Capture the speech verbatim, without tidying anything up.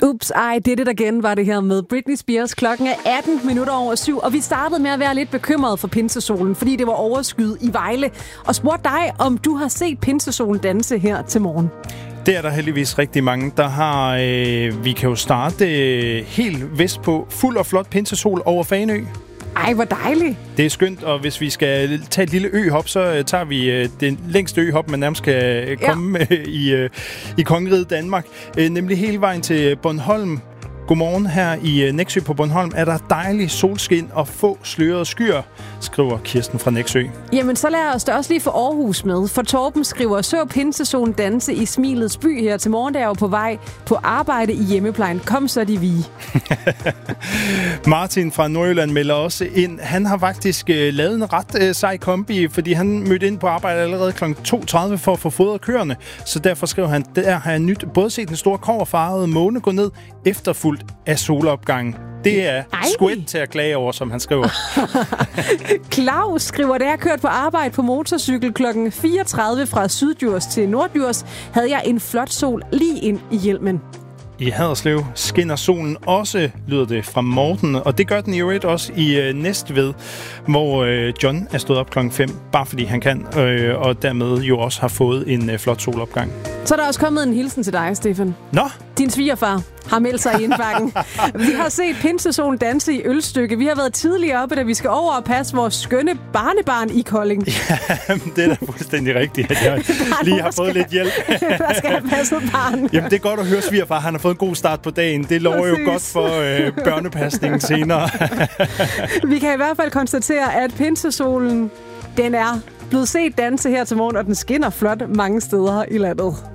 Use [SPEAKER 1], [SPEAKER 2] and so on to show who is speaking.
[SPEAKER 1] Oops, I did it again, var det her med Britney Spears. Klokken er atten minutter over syv, og vi startede med at være lidt bekymrede for pinsesolen, fordi det var overskyet i Vejle. Og spurgte dig, om du har set pinsesolen danse her til morgen.
[SPEAKER 2] Det er der heldigvis rigtig mange, der har. Øh, vi kan jo starte øh, helt vestpå. Fuld og flot pinsesol over Fanø.
[SPEAKER 1] Ej, hvor dejligt.
[SPEAKER 2] Det er skønt, og hvis vi skal tage et lille øhop, så uh, tager vi uh, den længste øhop, man nærmest kan uh, komme ja. uh, i, uh, i kongeriget Danmark. Uh, nemlig hele vejen til Bornholm. Godmorgen her i uh, Nexø på Bornholm. Er der dejlig solskin og få slørede skyer, skriver Kirsten fra Nexø.
[SPEAKER 1] Jamen, så lad os da også lige få Aarhus med. For Torben skriver, så pinsesolen danse i Smilets by her til morgen, der er jo på vej på arbejde i hjemmeplejen. Kom så de vi.
[SPEAKER 2] Martin fra Nordjylland melder også ind. Han har faktisk uh, lavet en ret uh, sej kombi, fordi han mødte ind på arbejde allerede klokken to tredive for at få fodret køerne. Så derfor skriver han, der har jeg nyt både set den store kobberfarvede måne gå ned, efterfulgt af solopgangen. Det er squid til at klage over, som han skriver.
[SPEAKER 1] Claus skriver, da jeg kørte på arbejde på motorcykel klokken fireogtredive fra Syddjurs til Norddjurs, havde jeg en flot sol lige ind i hjelmen.
[SPEAKER 2] I Haderslev skinner solen også, lyder det fra Morten, og det gør den i øvrigt også i øh, Næstved, hvor øh, John er stået op klokken fem, bare fordi han kan, øh, og dermed jo også har fået en øh, flot solopgang.
[SPEAKER 1] Så er der også kommet en hilsen til dig, Stefan.
[SPEAKER 2] Nå?
[SPEAKER 1] Din svigerfar har meldt sig i indbakken. Vi har set pinsesolen danse i Ølstykke. Vi har været tidligere oppe, da vi skal over og passe vores skønne barnebarn i Kolding.
[SPEAKER 2] Ja, det er da fuldstændig rigtigt, at jeg lige har fået skal, lidt hjælp.
[SPEAKER 1] Der skal have passet barn.
[SPEAKER 2] Jamen, det er godt at høre svigerfar. Han har fået en god start på dagen. Det lover Præcis. jo godt for øh, børnepasningen senere.
[SPEAKER 1] Vi kan i hvert fald konstatere, at pinsesolen, den er blevet set danse her til morgen, og den skinner flot mange steder i landet.